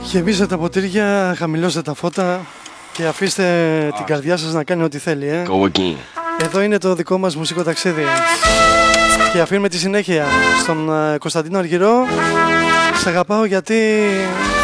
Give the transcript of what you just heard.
Γεμίστε τα ποτήρια, χαμηλώστε τα φώτα και αφήστε την καρδιά σας να κάνει ό,τι θέλει. Εδώ είναι το δικό μας μουσικό ταξίδι και αφήνουμε τη συνέχεια στον Κωνσταντίνο Αργυρό. Σ' αγαπάω γιατί